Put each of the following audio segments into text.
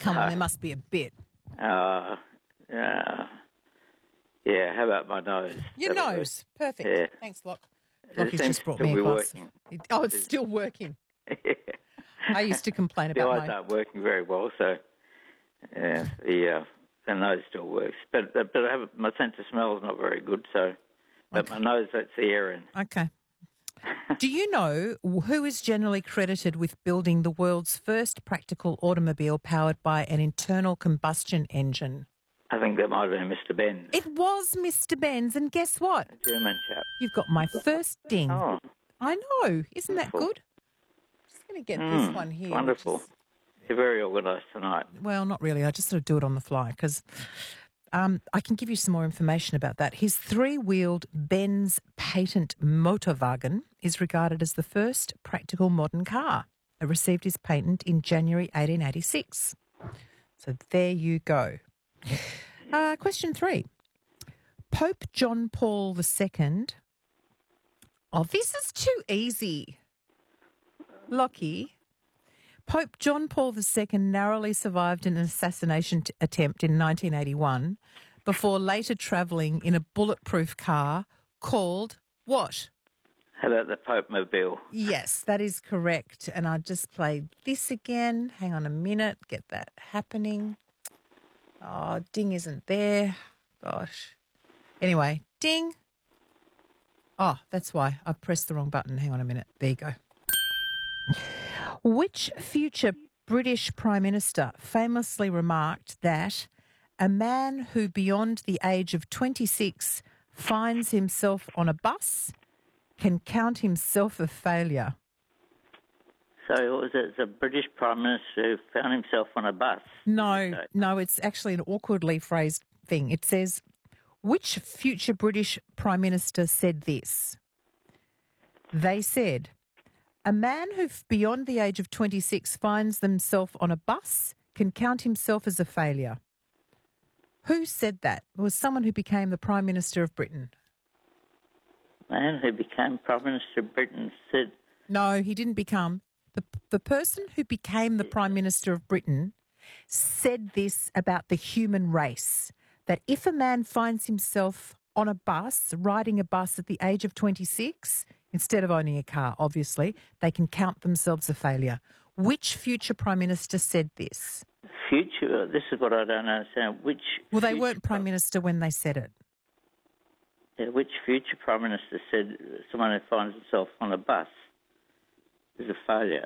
Come on, there must be a bit. Yeah. Yeah, how about my nose? Your nose. Perfect. Yeah. Thanks, Locke. It Lockie's seems just brought to me a be glass. working. Oh, it's still working. I used to complain The about eyes aren't working very well, so the nose still works. But my sense of smell is not very good, so... But my nose lets the air in. Okay. Do you know who is generally credited with building the world's first practical automobile powered by an internal combustion engine? I think that might have been Mr. Benz. It was Mr. Benz, and guess what? A German chap. You've got my first ding. Oh. I know. Isn't that good? Just going to get this one here. Wonderful. You're very organised tonight. Well, not really. I just sort of do it on the fly because I can give you some more information about that. His three-wheeled Benz patent Motorwagen is regarded as the first practical modern car. It received his patent in January 1886. So there you go. Question 3. Pope John Paul II. Oh, this is too easy. Lockie. Pope John Paul II narrowly survived an assassination attempt in 1981 before later travelling in a bulletproof car called what? How about the Pope Mobile? Yes, that is correct. And I'll just play this again. Hang on a minute. Get that happening. Oh, ding isn't there. Gosh. Anyway, ding. Oh, that's why. I pressed the wrong button. Hang on a minute. There you go. Which future British Prime Minister famously remarked that a man who beyond the age of 26 finds himself on a bus can count himself a failure? So what was it? It's a British Prime Minister who found himself on a bus? No, it's actually an awkwardly phrased thing. It says, which future British Prime Minister said this? They said, a man who beyond the age of 26 finds themselves on a bus can count himself as a failure. Who said that? It was someone who became the Prime Minister of Britain. Man who became Prime Minister of Britain said... No, he didn't become. The person who became the Prime Minister of Britain said this about the human race, that if a man finds himself on a bus, riding a bus at the age of 26, instead of owning a car, obviously, they can count themselves a failure. Which future Prime Minister said this? Future? This is what I don't understand. Well, they weren't Prime Minister when they said it. Yeah, which future Prime Minister said someone who finds himself on a bus is a failure?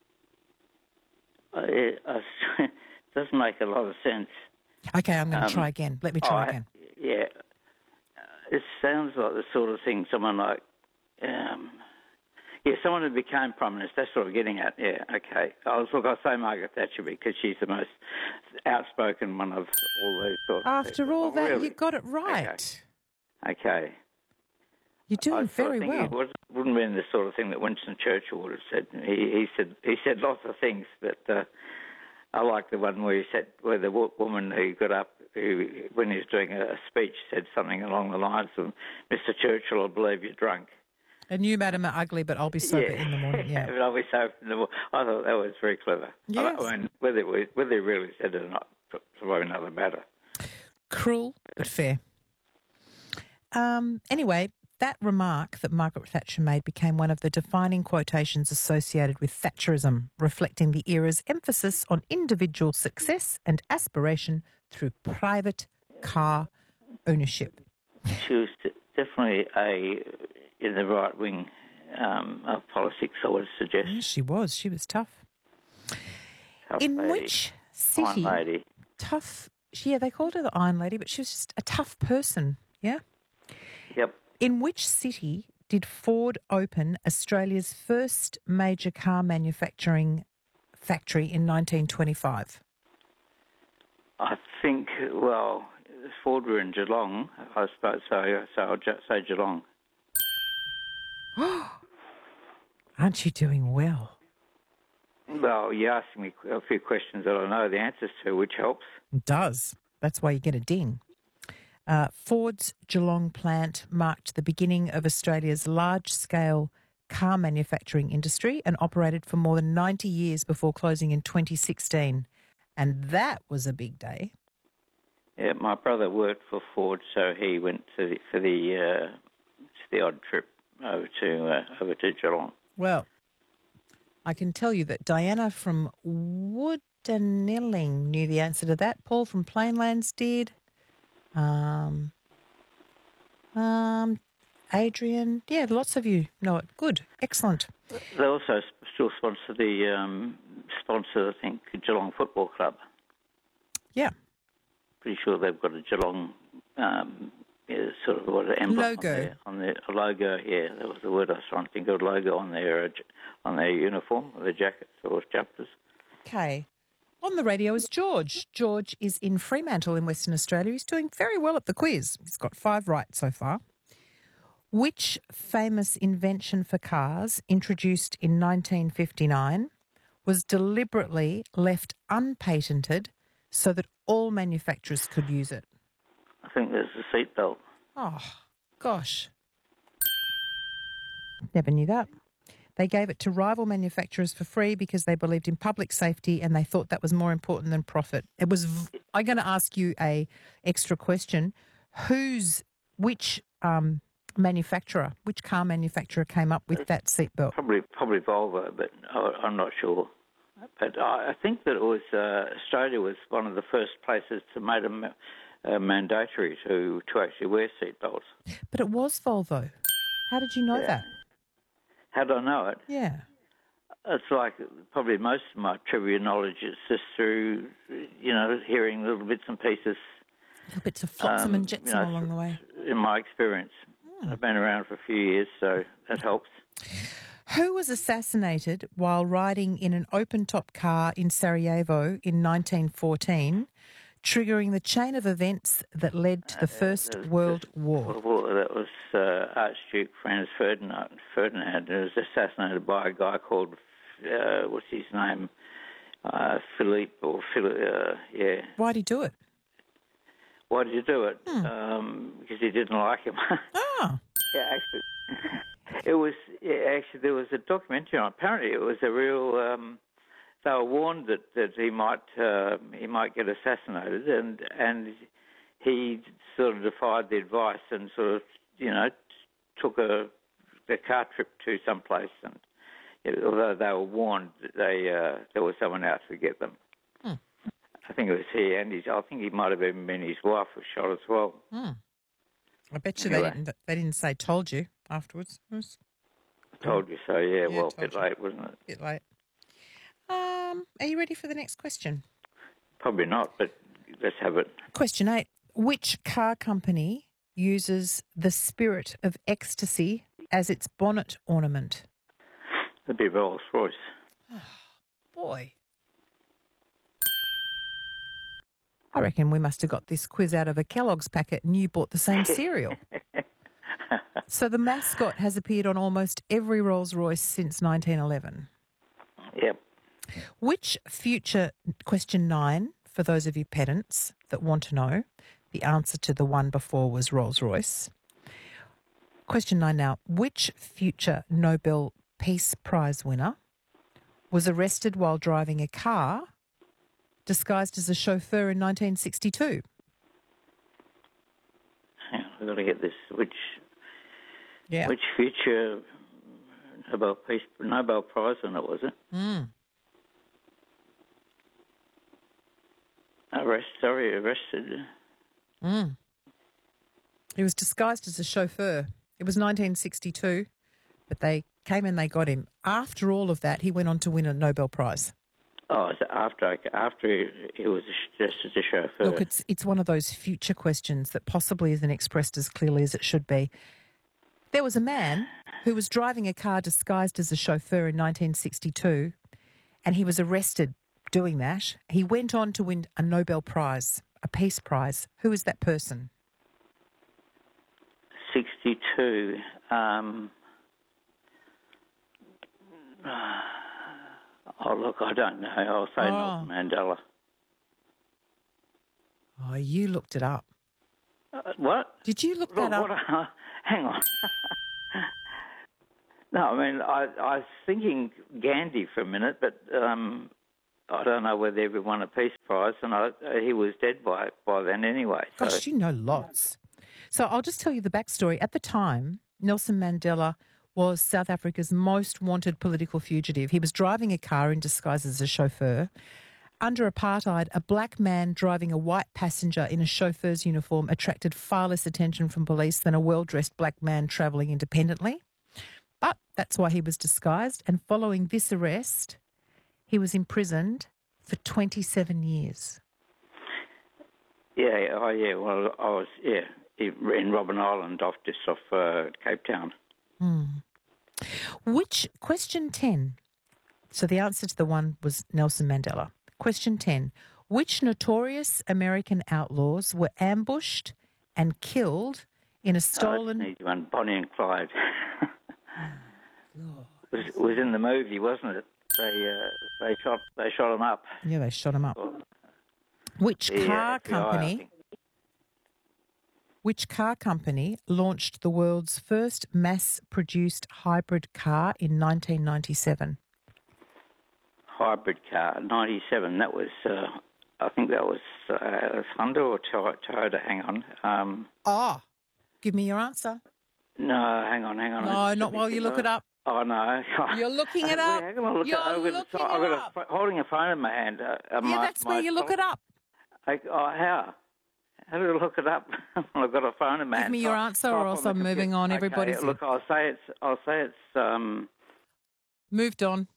It doesn't make a lot of sense. Okay, I'm going to try again. Let me try again. Yeah. It sounds like the sort of thing someone like... someone who became Prime Minister, that's what I'm getting at. Yeah, okay. I'll say Margaret Thatcher because she's the most outspoken one of all these sorts of After people. all that, really? you got it right. Okay. You're doing very well. It wouldn't have been the sort of thing that Winston Churchill would have said. He said lots of things, but I like the one where the woman who got up, who, when he was doing a speech, said something along the lines of, "Mr. Churchill, I believe you're drunk." And you, madam, are ugly, but I'll be sober in the morning. Yeah, but I'll be sober in the morning. I thought that was very clever. Yes. I mean, whether he really said it or not, it's probably another matter. Cruel, but fair. Anyway, that remark that Margaret Thatcher made became one of the defining quotations associated with Thatcherism, reflecting the era's emphasis on individual success and aspiration through private car ownership. She was definitely in the right wing of politics, I would suggest. Yes, she was. She was tough. In which city? Iron Lady. Tough. Yeah, they called her the Iron Lady, but she was just a tough person. Yeah. Yep. In which city did Ford open Australia's first major car manufacturing factory in 1925? I think, Ford were in Geelong, I suppose, so I'll just say Geelong. Aren't you doing well? Well, you're asking me a few questions that I know the answers to, which helps. It does. That's why you get a ding. Ford's Geelong plant marked the beginning of Australia's large-scale car manufacturing industry and operated for more than 90 years before closing in 2016. And that was a big day. Yeah, my brother worked for Ford, so he went for the odd trip over to Geelong. Well, I can tell you that Diana from Woodanilling knew the answer to that. Paul from Plainlands did. Adrian, yeah, lots of you know it. Good, excellent. They also still sponsor I think, Geelong Football Club. Yeah. Pretty sure they've got a Geelong sort of what an emblem Logo. on their logo. Yeah, that was the word I was trying to think of. Logo on their uniform, or their jackets or jumpers. Okay. On the radio is George. George is in Fremantle in Western Australia. He's doing very well at the quiz. He's got 5 right so far. Which famous invention for cars, introduced in 1959, was deliberately left unpatented so that all manufacturers could use it? I think there's the seatbelt. Oh, gosh. Never knew that. They gave it to rival manufacturers for free because they believed in public safety and they thought that was more important than profit. I'm going to ask you a extra question. Which car manufacturer came up with that seatbelt? Probably Volvo, but I'm not sure. But I think that it was Australia was one of the first places to make them mandatory to actually wear seatbelts. But it was Volvo. How did you know that? How do I know it? Yeah. It's like probably most of my trivia knowledge is just through, hearing little bits and pieces. Little bits of flotsam and jetsam along the way. In my experience. I've been around for a few years, so that helps. Who was assassinated while riding in an open-top car in Sarajevo in 1914, triggering the chain of events that led to the First World War? Well, that was Archduke Franz Ferdinand, who was assassinated by a guy called, what's his name, Philippe, yeah. Why did he do it? Why did you do it? Because he didn't like him. Oh. Yeah, actually, there was a documentary on. Apparently, it was a real. They were warned that he might get assassinated, and he sort of defied the advice and sort of took a car trip to some place, and although they were warned, there was someone out to get them. I think it was he, and I think he might have even been his wife was shot as well. I bet you they didn't say "told you" afterwards. Told you so, yeah. Well, a bit late, wasn't it? A bit late. Are you ready for the next question? Probably not, but let's have it. Question 8. Which car company uses the spirit of ecstasy as its bonnet ornament? It'd be Rolls-Royce. Oh, boy. I reckon we must have got this quiz out of a Kellogg's packet and you bought the same cereal. So the mascot has appeared on almost every Rolls-Royce since 1911. Yep. Which future, question 9, for those of you pedants that want to know, the answer to the one before was Rolls-Royce. Question 9 now. Which future Nobel Peace Prize winner was arrested while driving a car disguised as a chauffeur in 1962? Hang on, we've got to get this. Which future Nobel Prize winner was it? Arrested. He was disguised as a chauffeur. It was 1962, but they came and they got him. After all of that, he went on to win a Nobel Prize. Oh, so after he was just as a chauffeur. Look, it's one of those future questions that possibly isn't expressed as clearly as it should be. There was a man who was driving a car disguised as a chauffeur in 1962, and he was arrested doing that. He went on to win a Nobel Prize, a Peace Prize. Who is that person? 62. Oh, look, I don't know. I'll say Nelson Mandela. Oh, you looked it up. What? Did you look that up? Hang on. No, I mean, I was thinking Gandhi for a minute, but I don't know whether he ever won a Peace Prize, and he was dead by then anyway. So. Gosh, you know lots. So I'll just tell you the backstory. At the time, Nelson Mandela was South Africa's most wanted political fugitive. He was driving a car in disguise as a chauffeur. Under apartheid, a black man driving a white passenger in a chauffeur's uniform attracted far less attention from police than a well-dressed black man travelling independently. But that's why he was disguised. And following this arrest, he was imprisoned for 27 years. Yeah, well, I was, in Robben Island, just off Cape Town. Question 10. So the answer to the one was Nelson Mandela. Question 10. Which notorious American outlaws were ambushed and killed in a stolen... That's an easy one, Bonnie and Clyde. It was in the movie, wasn't it? They shot him up. Yeah, they shot him up. Which car company launched the world's first mass-produced hybrid car in 1997? Hybrid car, 97. That was, I think that was Honda or Toyota. Hang on. Give me your answer. No, hang on. No, not while you look it up. Oh, no. You're looking it up. I'm holding a phone in my hand. That's where you look it up. How? How do I look it up? I've got a phone in my hand. Give me your answer, or else I'm moving on. Everybody's look. I'll say it's. Moved on.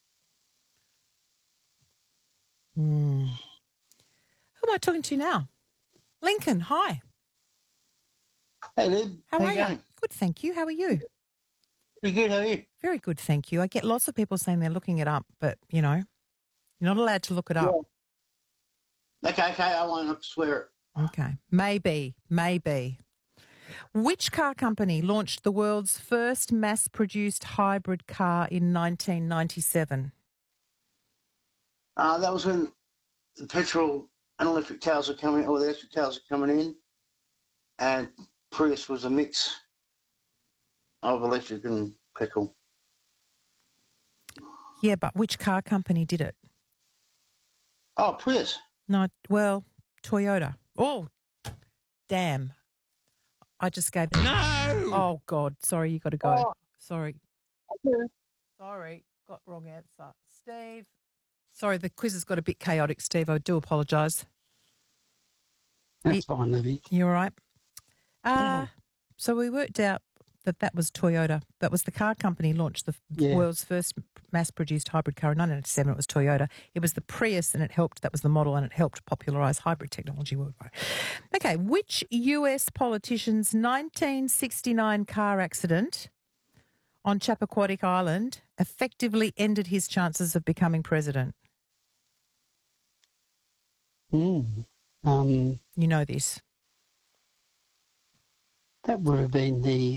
Who am I talking to now? Lincoln. Hi. Hey, Lib. How are you? Going? Good, thank you. How are you? Pretty good, how are you? Very good, thank you. I get lots of people saying they're looking it up, but, you're not allowed to look it up. Yeah. Okay, I won't swear it. Okay. Maybe. Which car company launched the world's first mass-produced hybrid car in 1997? That was when the petrol and electric cars were coming, or the electric cars were coming in, and Prius was a mix of electric and petrol. Yeah, but which car company did it? Oh, Prius. No, well, Toyota. Oh, damn. I just gave it. No! Oh, God. Sorry, you got to go. Oh. Sorry. Okay. Sorry, got wrong answer. Steve. Sorry, the quiz has got a bit chaotic, Steve. I do apologise. That's fine, Libby. You all right? So we worked out that was Toyota. That was the car company launched the world's first mass-produced hybrid car in 1997. It was Toyota. It was the Prius, and that was the model, and it helped popularise hybrid technology worldwide. Okay, which US politician's 1969 car accident on Chappaquiddick Island effectively ended his chances of becoming president? You know this. That would have been the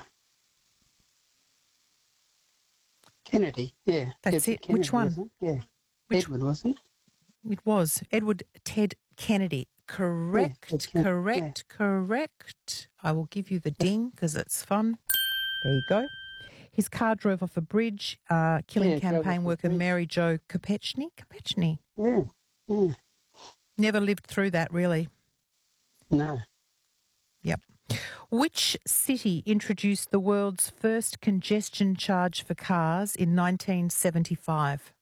Kennedy, yeah. That's it. Kennedy, which one? Yeah. Edward, wasn't it? It was. Edward Ted Kennedy. Correct, Yeah, correct. I will give you the ding because it's fun. There you go. His car drove off a bridge, killing campaign worker Mary Jo Kopechne. Yeah. Never lived through that, really. No. Yep. Which city introduced the world's first congestion charge for cars in 1975?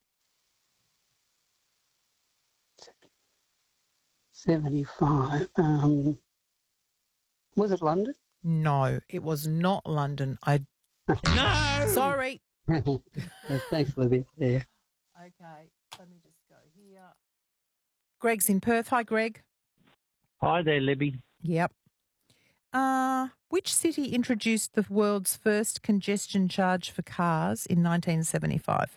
75. Was it London? No, it was not London. No! Sorry. Thanks, Libby. Yeah. Okay, let me just go here. Greg's in Perth. Hi, Greg. Hi there, Libby. Yep. Which city introduced the world's first congestion charge for cars in 1975?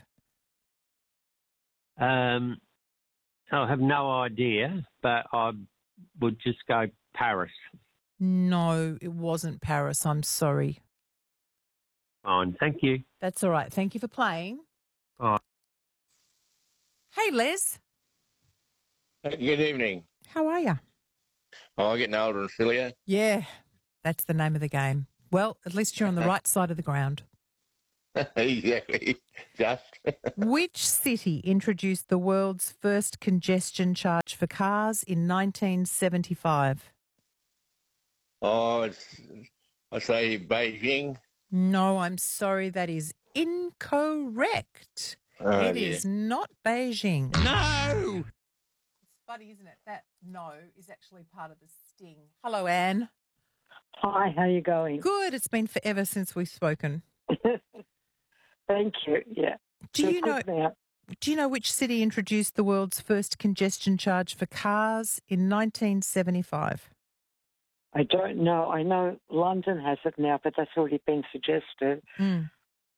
I have no idea, but I would just go Paris. No, it wasn't Paris. I'm sorry. Fine, thank you. That's all right. Thank you for playing. Oh. Hey, Les. Good evening. How are you? Oh, getting older and sillier. Yeah, that's the name of the game. Well, at least you're on the right side of the ground. Exactly. Just. Which city introduced the world's first congestion charge for cars in 1975? Oh, I say Beijing. No, I'm sorry, that is incorrect. Oh, It dear. is not Beijing. No! It's funny, isn't it? That no is actually part of the sting. Hello, Anne. Hi, how you going? Good. It's been forever since we've spoken. Thank you. Yeah. Do you You're know? good now. Do you know which city introduced the world's first congestion charge for cars in 1975? I don't know. I know London has it now, but that's already been suggested. Mm.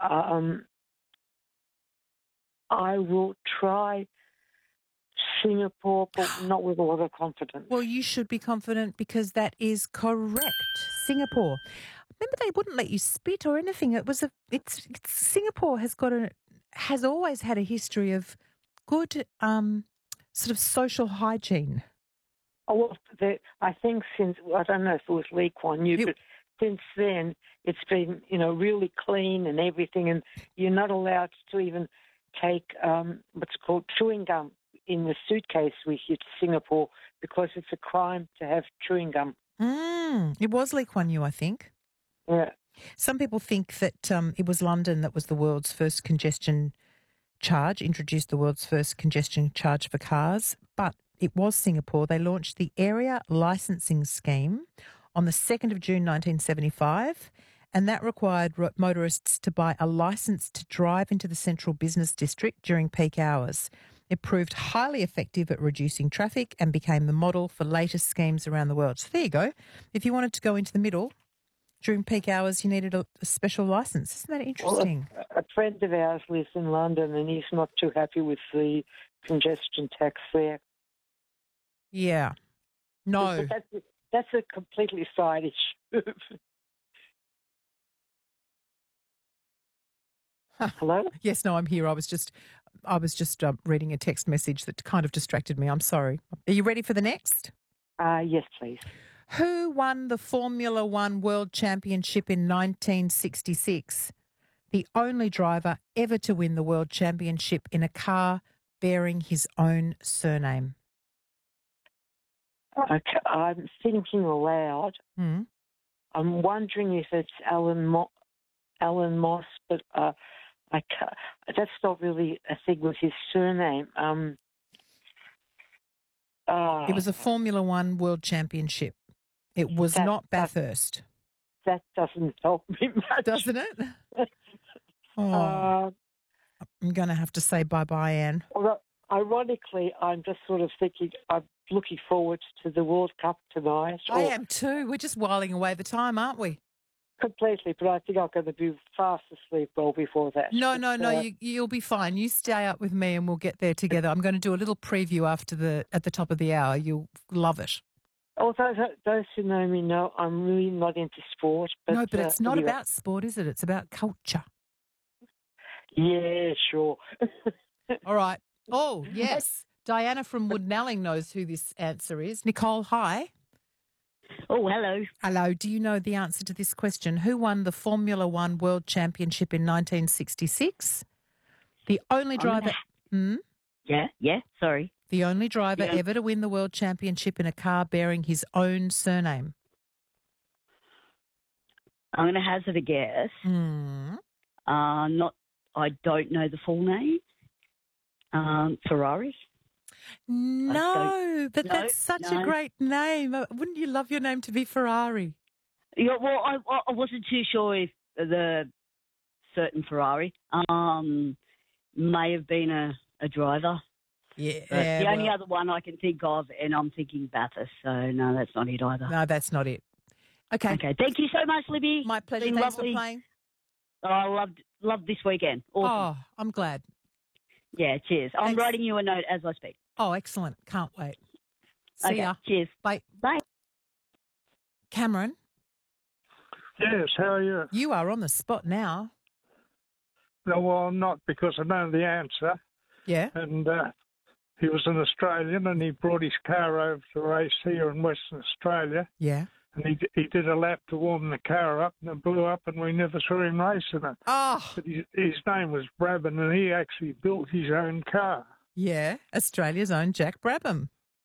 I will try Singapore, but not with a lot of confidence. Well, you should be confident because that is correct. Singapore. Remember, they wouldn't let you spit or anything. Singapore has always had a history of good sort of social hygiene. Oh, well, I think I don't know if it was Lee Kuan Yew, but since then it's been, really clean and everything, and you're not allowed to even take what's called chewing gum in the suitcase with you to Singapore because it's a crime to have chewing gum. It was Lee Kuan Yew, I think. Yeah. Some people think that it was London that was the world's first congestion charge, introduced the world's first congestion charge for cars, but it was Singapore. They launched the Area Licensing Scheme on the 2nd of June 1975, and that required motorists to buy a licence to drive into the central business district during peak hours. It proved highly effective at reducing traffic and became the model for later schemes around the world. So there you go. If you wanted to go into the middle during peak hours, you needed a special licence. Isn't that interesting? Well, a friend of ours lives in London and he's not too happy with the congestion tax there. Yeah. No. But that's a completely side issue. Hello? Yes, no, I'm here. I was just reading a text message that kind of distracted me. I'm sorry. Are you ready for the next? Yes, please. Who won the Formula One World Championship in 1966? The only driver ever to win the World Championship in a car bearing his own surname. Okay, I'm thinking aloud. Hmm. I'm wondering if it's Alan Moss, but that's not really a thing with his surname. It was a Formula One World Championship. It was not Bathurst. That doesn't help me much. Doesn't it? Oh, I'm going to have to say bye-bye, Anne. Although, ironically, I'm just sort of thinking I'm looking forward to the World Cup tonight. I am too. We're just whiling away the time, aren't we? Completely, but I think I'm going to be fast asleep well before that. No, you'll be fine. You stay up with me and we'll get there together. I'm going to do a little preview at the top of the hour. You'll love it. Although those who know me know I'm really not into sport. But, no, but it's not anyway. about sport, is it? It's about culture. Yeah, sure. All right. Oh, yes. Diana from Woodnelling knows who this answer is. Nicole, hi. Oh, hello. Hello. Do you know the answer to this question? Who won the Formula One World Championship in 1966? The only driver... Yeah, sorry. The only driver ever to win the World Championship in a car bearing his own surname. I'm going to hazard a guess. I don't know the full name. Ferrari? No, but that's such a great name. Wouldn't you love your name to be Ferrari? Yeah, well, I wasn't too sure if the certain Ferrari may have been a driver. Yeah. But the only other one I can think of, and I'm thinking Bathurst, so no, that's not it either. No, that's not it. Okay. Okay, thank you so much, Libby. My pleasure. Been Thanks lovely. for playing. I loved this weekend. Awesome. Oh, I'm glad. Yeah, cheers. I'm Thanks. writing you a note as I speak. Oh, excellent. Can't wait. See ya. Cheers. Bye. Bye. Cameron, Yes, how are you? you are on the spot now. No, well, I'm not because I know the answer. Yeah. And he was an Australian and he brought his car over to race here in Western Australia. Yeah. and he did a lap to warm the car up, and it blew up, and we never saw him racing it. Oh, But his name was Brabham, and he actually built his own car. yeah, Australia's own Jack Brabham.